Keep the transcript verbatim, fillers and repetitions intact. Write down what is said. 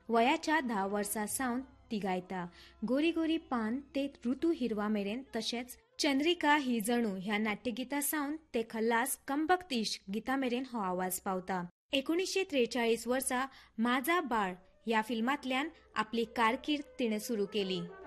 वयाच्या धा वर्सां सावन ती गायता. गोरी गोरी पान ते ऋतू हिरवा मेरेन तशेंच चंद्रिका ही जणू ह्या नाट्यगिता सावन ते खल्लास कमबख्त इश्क गिता मेरेन हो आवाज पावता. एकोणीसशे त्रेचाळीस वर्सा माझा बाळ ह्या फिल्मांतल्यान आपली कारकीर्द तिणें सुरू केली.